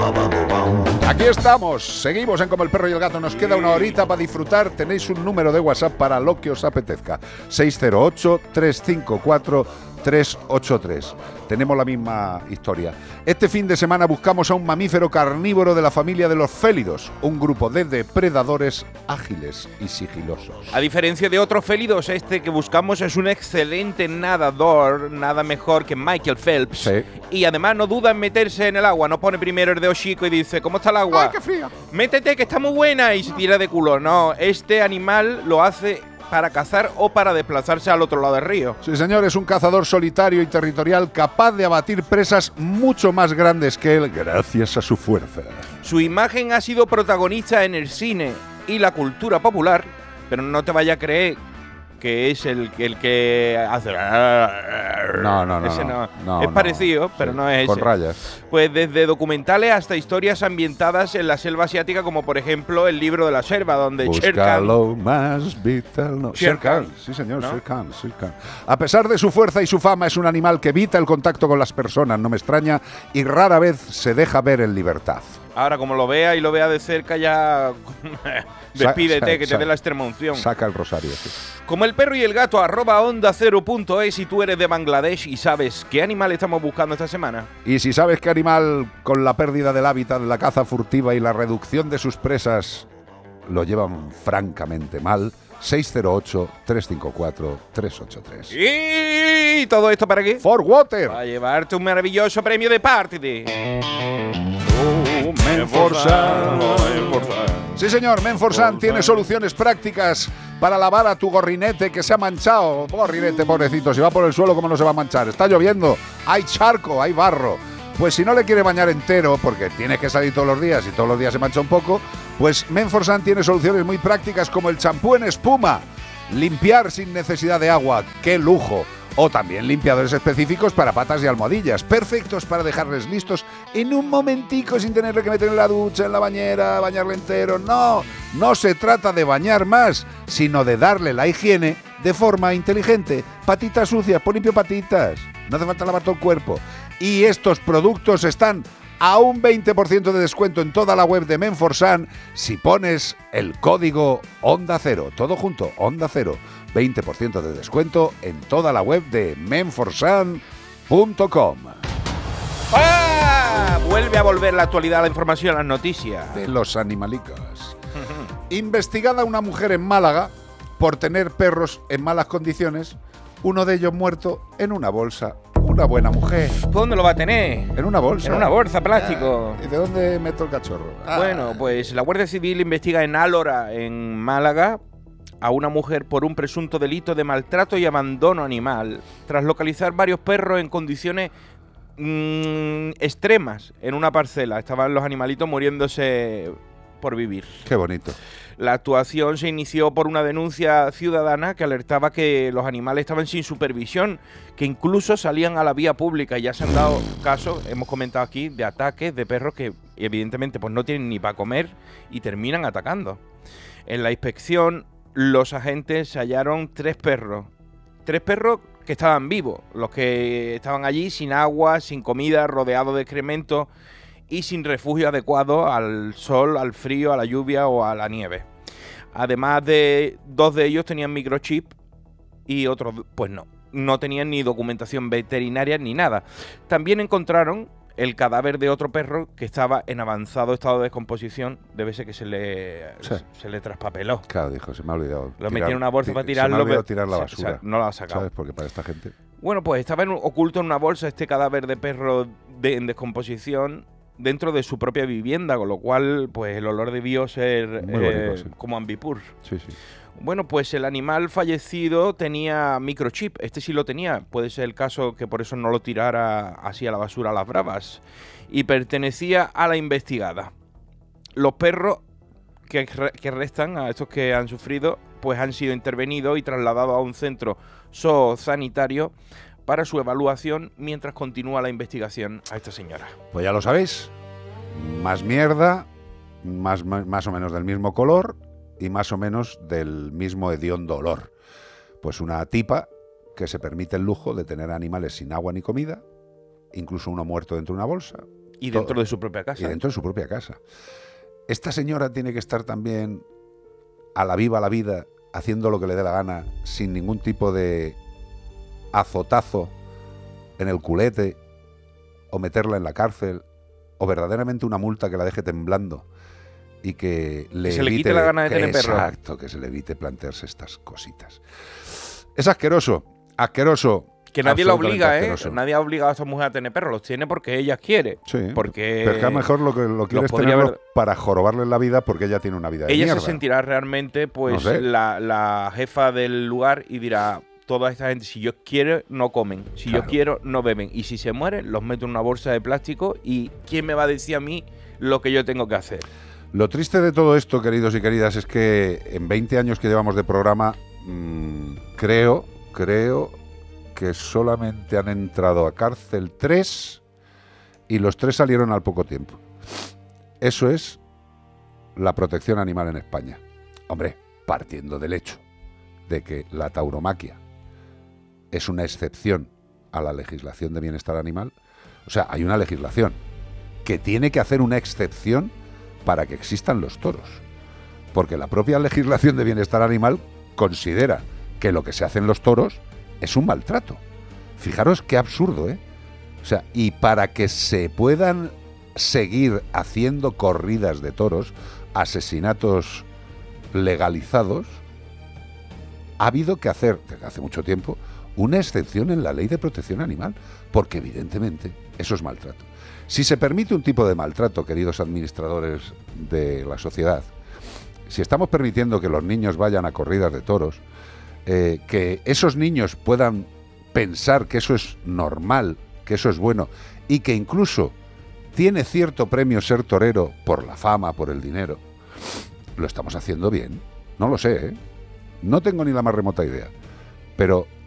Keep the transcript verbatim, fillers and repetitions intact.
Aquí estamos, seguimos en Como el Perro y el Gato. Nos queda una horita para disfrutar. Tenéis un número de WhatsApp para lo que os apetezca: seis cero ocho, tres cinco cuatro, tres ocho tres. Tenemos la misma historia. Este fin de semana buscamos a un mamífero carnívoro de la familia de los félidos, un grupo de depredadores ágiles y sigilosos. A diferencia de otros félidos, este que buscamos es un excelente nadador, nada mejor que Michael Phelps. Sí. Y además no duda en meterse en el agua, no pone primero el dedo chico y dice, ¿cómo está el agua? ¡Ay, qué fría! Métete, que está muy buena, y se tira de culo. No, este animal lo hace para cazar o para desplazarse al otro lado del río. Sí, señor, es un cazador solitario y territorial capaz de abatir presas mucho más grandes que él gracias a su fuerza. Su imagen ha sido protagonista en el cine y la cultura popular, pero no te vaya a creer que es el, el que hace... No, no, no. Ese no. no es no, parecido, sí, pero no es ese. Con rayas. Pues desde documentales hasta historias ambientadas en la selva asiática, como por ejemplo El libro de la selva, donde Shere Khan... Búscalo más vital, no. Shere Khan. Sí, señor, ¿No? Shere Khan, Shere Khan. A pesar de su fuerza y su fama, es un animal que evita el contacto con las personas, no me extraña, y rara vez se deja ver en libertad. Ahora, como lo vea y lo vea de cerca, ya despídete, Sa- sa- que te sa- dé la extrema unción. Saca el rosario, sí. Como el perro y el gato, arroba onda cero punto es, si tú eres de Bangladesh y sabes qué animal estamos buscando esta semana. Y si sabes qué animal, con la pérdida del hábitat, la caza furtiva y la reducción de sus presas, lo llevan francamente mal, seis cero ocho, tres cinco cuatro, tres ocho tres. ¿Y todo esto para qué? For Water. Para llevarte un maravilloso premio de parte de... Menforsan. Sí, señor, Menforsan tiene soluciones prácticas para lavar a tu gorrinete que se ha manchado. Gorrinete, pobrecito, si va por el suelo, ¿cómo no se va a manchar? Está lloviendo, hay charco, hay barro. Pues si no le quiere bañar entero, porque tienes que salir todos los días y todos los días se mancha un poco, pues Menforsan tiene soluciones muy prácticas como el champú en espuma, limpiar sin necesidad de agua, ¡qué lujo! O también limpiadores específicos para patas y almohadillas, perfectos para dejarles listos en un momentico sin tenerle que meter en la ducha, en la bañera, bañarle entero. No, no se trata de bañar más, sino de darle la higiene de forma inteligente. Patitas sucias, pon limpio patitas, no hace falta lavar todo el cuerpo. Y estos productos están a un veinte por ciento de descuento en toda la web de Menforsan si pones el código Onda Cero, todo junto, Onda Cero. veinte por ciento de descuento en toda la web de menforsan punto com. ¡Ah! Vuelve a volver la actualidad, la información, las noticias. De los animalicos. Investigada una mujer en Málaga por tener perros en malas condiciones, uno de ellos muerto en una bolsa. Una buena mujer. ¿Dónde lo va a tener? En una bolsa. En una bolsa, plástico. Ah, ¿y de dónde meto el cachorro? Ah. Bueno, pues la Guardia Civil investiga en Álora, en Málaga, a una mujer por un presunto delito de maltrato y abandono animal, tras localizar varios perros en condiciones mmm, extremas en una parcela. Estaban los animalitos muriéndose por vivir. Qué bonito. La actuación se inició por una denuncia ciudadana que alertaba que los animales estaban sin supervisión, que incluso salían a la vía pública. Ya se han dado casos, hemos comentado aquí, de ataques de perros que evidentemente pues no tienen ni para comer y terminan atacando. En la inspección, los agentes hallaron tres perros. Tres perros que estaban vivos, los que estaban allí sin agua, sin comida, rodeados de excrementos y sin refugio adecuado al sol, al frío, a la lluvia o a la nieve. Además de dos de ellos tenían microchip y otros pues no, no tenían ni documentación veterinaria ni nada. También encontraron el cadáver de otro perro que estaba en avanzado estado de descomposición. Debe ser que se le, sí. se le traspapeló. Claro, dijo, se me ha olvidado. Lo metí en una bolsa para tirarlo. Se me ha olvidado pero tirar la se- basura. se- no lo ha sacado. ¿Sabes? Porque para esta gente... Bueno, pues estaba en un- oculto en una bolsa este cadáver de perro de- en descomposición dentro de su propia vivienda, con lo cual pues el olor debió ser Muy eh, bonito, sí. como ambipur. Sí, sí. Bueno, pues el animal fallecido tenía microchip, este sí lo tenía, puede ser el caso que por eso no lo tirara así a la basura a las bravas, y pertenecía a la investigada. Los perros que, re- que restan, a estos que han sufrido, pues han sido intervenidos y trasladados a un centro zoosanitario para su evaluación mientras continúa la investigación a esta señora. Pues ya lo sabéis, más mierda, más, más, más o menos del mismo color y más o menos del mismo hediondo olor. Pues una tipa que se permite el lujo de tener animales sin agua ni comida, incluso uno muerto dentro de una bolsa, Y dentro todo, de su propia casa. Y dentro de su propia casa. Esta señora tiene que estar también a la viva la vida, haciendo lo que le dé la gana, sin ningún tipo de azotazo en el culete, o meterla en la cárcel, o verdaderamente una multa que la deje temblando y que le que se evite, le quite la gana de que, tener perro. Exacto, que se le evite plantearse estas cositas. Es asqueroso, asqueroso. Que nadie la absolutamente obliga, ¿eh? asqueroso. Nadie ha obligado a esta mujer a tener perros. Los tiene porque ella quiere. Sí, porque pero que a lo mejor lo que lo quieres podría tenerlo haber- para jorobarle la vida porque ella tiene una vida de Ella mierda. se sentirá realmente, pues, No sé. la, la jefa del lugar y dirá: toda esta gente, si yo quiero, no comen. Si Claro. yo quiero, no beben. Y si se mueren, los meto en una bolsa de plástico. ¿Y quién me va a decir a mí lo que yo tengo que hacer? Lo triste de todo esto, queridos y queridas, es que en veinte años que llevamos de programa, mmm, creo, creo que solamente han entrado a cárcel tres y los tres salieron al poco tiempo. Eso es la protección animal en España. Hombre, partiendo del hecho de que la tauromaquia es una excepción a la legislación de bienestar animal. O sea, hay una legislación que tiene que hacer una excepción para que existan los toros. Porque la propia legislación de bienestar animal considera que lo que se hace en los toros es un maltrato. Fijaros qué absurdo, ¿eh? O sea, y para que se puedan seguir haciendo corridas de toros, asesinatos legalizados, ha habido que hacer, desde hace mucho tiempo, una excepción en la ley de protección animal, porque evidentemente eso es maltrato. Si se permite un tipo de maltrato, queridos administradores de la sociedad, si estamos permitiendo que los niños vayan a corridas de toros, eh, que esos niños puedan pensar que eso es normal, que eso es bueno, y que incluso tiene cierto premio ser torero por la fama, por el dinero, lo estamos haciendo bien. No lo sé, ¿eh? No tengo ni la más remota idea. Pero